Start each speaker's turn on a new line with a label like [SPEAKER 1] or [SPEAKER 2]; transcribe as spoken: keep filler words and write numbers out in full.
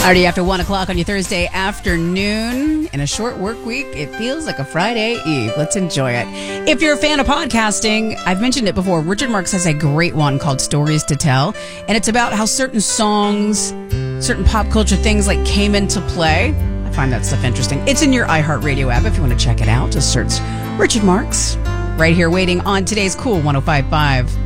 [SPEAKER 1] Already after one o'clock on your Thursday afternoon. In a short work week, it feels like a Friday Eve. Let's enjoy it. If you're a fan of podcasting, I've mentioned it before, Richard Marx has a great one called Stories to Tell. And it's about how certain songs, certain pop culture things like came into play. I find that stuff interesting. It's in your iHeartRadio app if you want to check it out. Just search Richard Marx right here waiting on today's Cool one oh five point five.